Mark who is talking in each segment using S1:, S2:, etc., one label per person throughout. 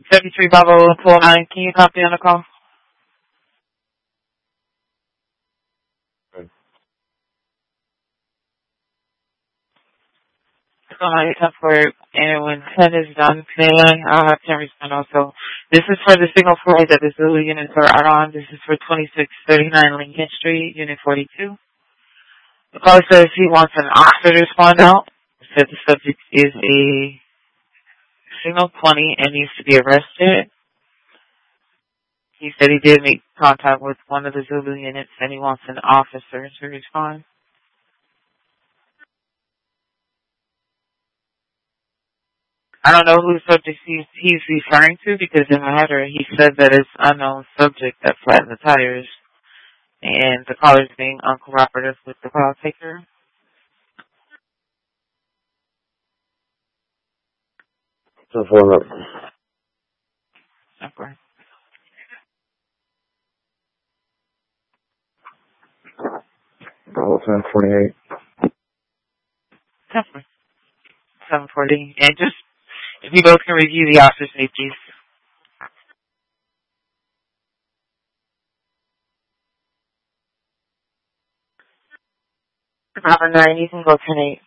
S1: 73 Bravo 49. Can you copy on the call? For and when 10 is done today, I'll have 10 respond also. This is for the signal flight that the Zulu units are out on. This is for 2639 Lincoln Street, Unit 42. The caller says he wants an officer to respond out. Said the subject is a signal 20 and needs to be arrested. He said he did make contact with one of the Zulu units and he wants an officer to respond. I don't know whose subject he's referring to because in the header he said that it's unknown subject that flattened the tires and the caller's being uncooperative with the call taker.
S2: So phone up.
S1: Okay.
S2: Bravo 748.
S1: 740. And just, if you both can review the officer safeties. Bravo 9, you can go 10-8.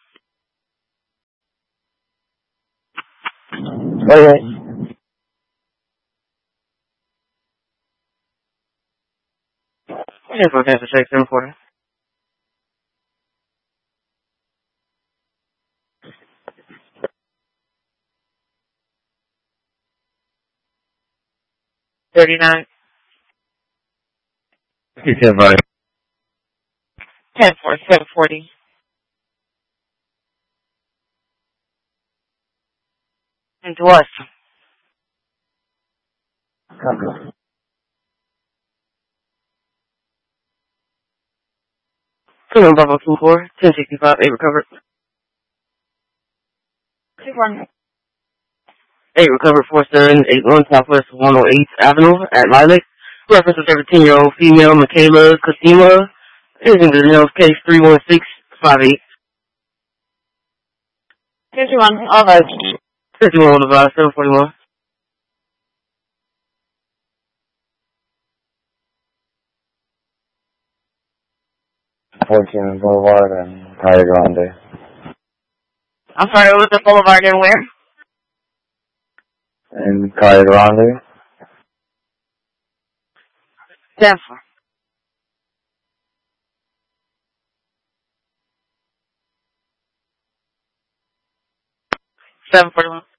S2: Okay.
S1: Just looking at the 740. $39.
S2: You can buy.
S1: 10-4, 740. And to us. Premium Bravo 24, 1065, 8 recovered. 2-1. 8 recovered 4781 Southwest 108th Avenue at Lilac. Reference of 17-year-old female Michaela Cosima. Using the Nels case 31658. 51, all right. 51 on the bus, 741.
S2: Boulevard and Calle Grande.
S1: I'm sorry, what was the boulevard and where?
S2: And Calle Grande.
S1: Denver. 741.